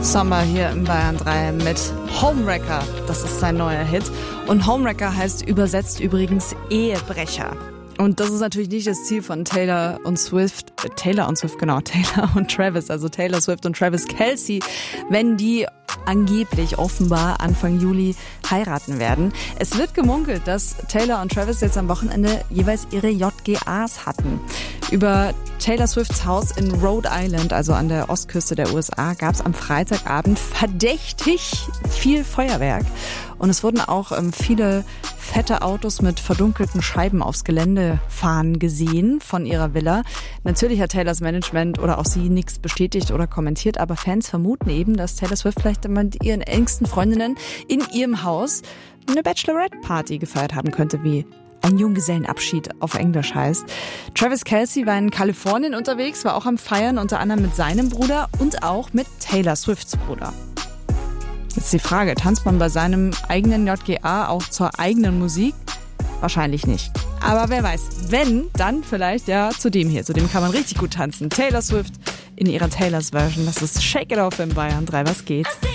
Sommer hier im Bayern 3 mit Homewrecker. Das ist sein neuer Hit. Und Homewrecker heißt übersetzt übrigens Ehebrecher. Und das ist natürlich nicht das Ziel von Taylor und Travis, also Taylor Swift und Travis Kelce, wenn die angeblich offenbar Anfang Juli heiraten werden. Es wird gemunkelt, dass Taylor und Travis jetzt am Wochenende jeweils ihre JGAs hatten. Über Taylor Swifts Haus in Rhode Island, also an der Ostküste der USA, gab es am Freitagabend verdächtig viel Feuerwerk. Und es wurden auch viele fette Autos mit verdunkelten Scheiben aufs Gelände fahren gesehen von ihrer Villa. Natürlich hat Taylors Management oder auch sie nichts bestätigt oder kommentiert, aber Fans vermuten eben, dass Taylor Swift vielleicht mit ihren engsten Freundinnen in ihrem Haus eine Bachelorette-Party gefeiert haben könnte, wie ein Junggesellenabschied auf Englisch heißt. Travis Kelce war in Kalifornien unterwegs, war auch am Feiern, unter anderem mit seinem Bruder und auch mit Taylor Swifts Bruder. Jetzt die Frage, tanzt man bei seinem eigenen JGA auch zur eigenen Musik? Wahrscheinlich nicht. Aber wer weiß, wenn, dann vielleicht ja zu dem hier. Zu dem kann man richtig gut tanzen. Taylor Swift in ihrer Taylors Version. Das ist Shake It Off in Bayern 3. Was geht?